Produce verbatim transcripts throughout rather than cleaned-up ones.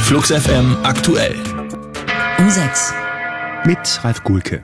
Flux F M aktuell. Um sechs. Mit Ralf Gulke.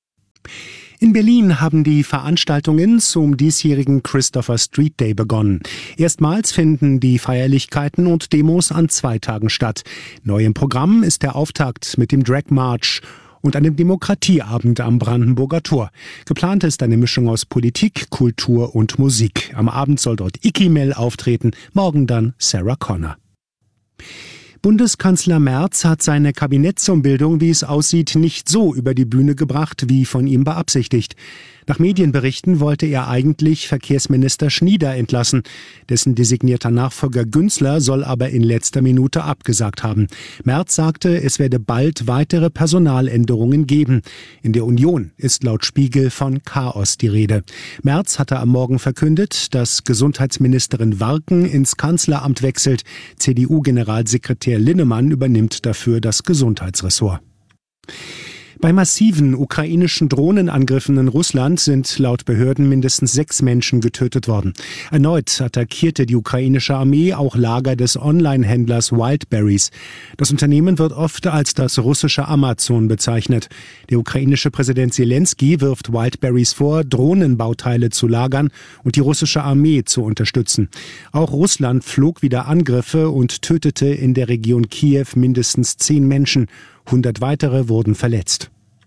In Berlin haben die Veranstaltungen zum diesjährigen Christopher Street Day begonnen. Erstmals finden die Feierlichkeiten und Demos an zwei Tagen statt. Neu im Programm ist der Auftakt mit dem Drag March und einem Demokratieabend am Brandenburger Tor. Geplant ist eine Mischung aus Politik, Kultur und Musik. Am Abend soll dort Icky Mel auftreten, morgen dann Sarah Connor. Bundeskanzler Merz hat seine Kabinettsumbildung, wie es aussieht, nicht so über die Bühne gebracht, wie von ihm beabsichtigt. Nach Medienberichten wollte er eigentlich Verkehrsminister Schnieder entlassen. Dessen designierter Nachfolger Günzler soll aber in letzter Minute abgesagt haben. Merz sagte, es werde bald weitere Personaländerungen geben. In der Union ist laut Spiegel von Chaos die Rede. Merz hatte am Morgen verkündet, dass Gesundheitsministerin Warken ins Kanzleramt wechselt. C D U-Generalsekretär Linnemann übernimmt dafür das Gesundheitsressort. Bei massiven ukrainischen Drohnenangriffen in Russland sind laut Behörden mindestens sechs Menschen getötet worden. Erneut attackierte die ukrainische Armee auch Lager des Online-Händlers Wildberries. Das Unternehmen wird oft als das russische Amazon bezeichnet. Der ukrainische Präsident Zelensky wirft Wildberries vor, Drohnenbauteile zu lagern und die russische Armee zu unterstützen. Auch Russland flog wieder Angriffe und tötete in der Region Kiew mindestens zehn Menschen. Hundert weitere wurden verletzt.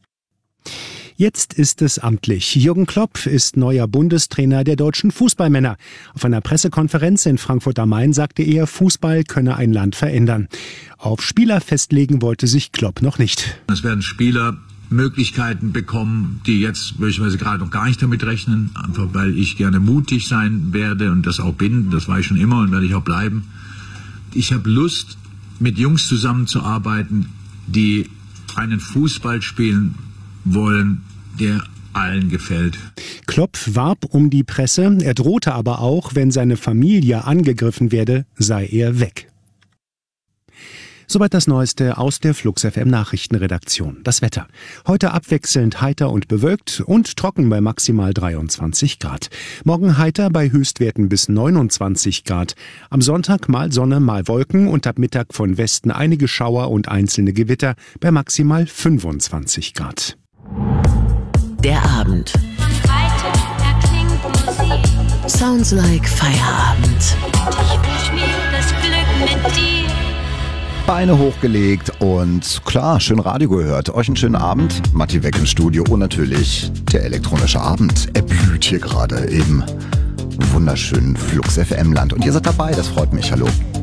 Jetzt ist es amtlich. Jürgen Klopp ist neuer Bundestrainer der deutschen Fußballmänner. Auf einer Pressekonferenz in Frankfurt am Main sagte er, Fußball könne ein Land verändern. Auf Spieler festlegen wollte sich Klopp noch nicht. Es werden Spieler Möglichkeiten bekommen, die jetzt möglicherweise gerade noch gar nicht damit rechnen, einfach weil ich gerne mutig sein werde und das auch bin. Das war ich schon immer und werde ich auch bleiben. Ich habe Lust, mit Jungs zusammenzuarbeiten, die einen Fußball spielen wollen, der allen gefällt. Klopp warb um die Presse, er drohte aber auch, wenn seine Familie angegriffen werde, sei er weg. Soweit das Neueste aus der Flux F M Nachrichtenredaktion. Das Wetter. Heute abwechselnd heiter und bewölkt und trocken bei maximal dreiundzwanzig Grad. Morgen heiter bei Höchstwerten bis neunundzwanzig Grad. Am Sonntag mal Sonne, mal Wolken und ab Mittag von Westen einige Schauer und einzelne Gewitter bei maximal fünfundzwanzig Grad. Der Abend. Sounds like Feierabend. Ich wünsch mir das Glück mit dir. Beine hochgelegt und klar, schön Radio gehört. Euch einen schönen Abend. Matti Weck im Studio und natürlich der elektronische Abend. Er blüht hier gerade im wunderschönen Flux F M Land. Und ihr seid dabei, das freut mich. Hallo.